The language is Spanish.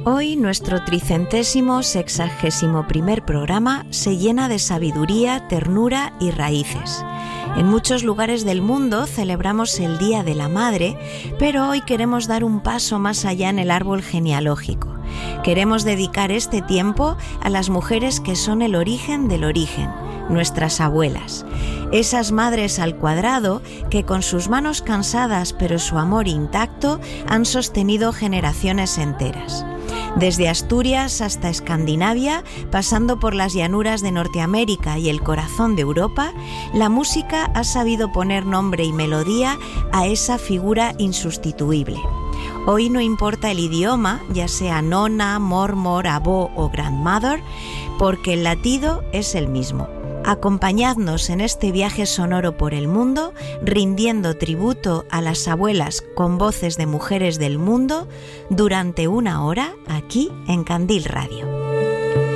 Hoy nuestro 361º programa se llena de sabiduría, ternura y raíces. En muchos lugares del mundo celebramos el Día de la Madre, pero hoy queremos dar un paso más allá en el árbol genealógico. Queremos dedicar este tiempo a las mujeres que son el origen del origen, nuestras abuelas. Esas madres al cuadrado que con sus manos cansadas pero su amor intacto han sostenido generaciones enteras. Desde Asturias hasta Escandinavia, pasando por las llanuras de Norteamérica y el corazón de Europa, la música ha sabido poner nombre y melodía a esa figura insustituible. Hoy no importa el idioma, ya sea nona, mormor, abó o grandmother, porque el latido es el mismo. Acompañadnos en este viaje sonoro por el mundo, rindiendo tributo a las abuelas con voces de mujeres del mundo durante 1 hora aquí en Candil Radio.